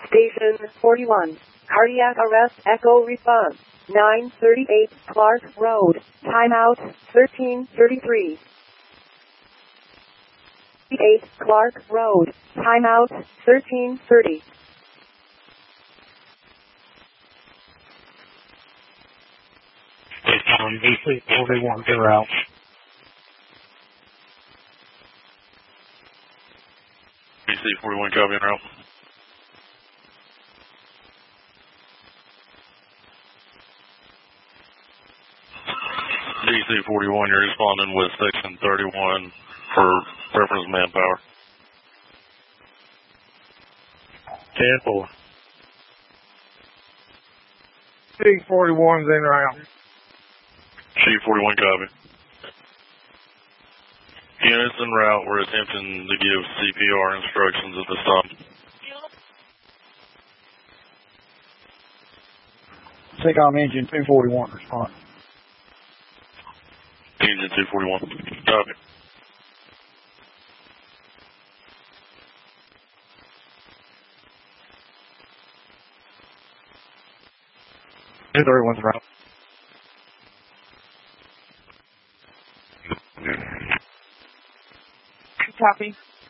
Station 41. Cardiac arrest echo response. 938 Clark Road. Timeout 1333. 8 Clark Road. Timeout 1330. VC 41 0. VC 41 copy and route. VC 41, you're responding with section 31 for preference manpower. 10-4. C-41's en route. C-41 copy. Units en route, we're attempting to give CPR instructions at this time. SECOM engine 241 respond. Engine 241. Copy. Everyone's route. Copy.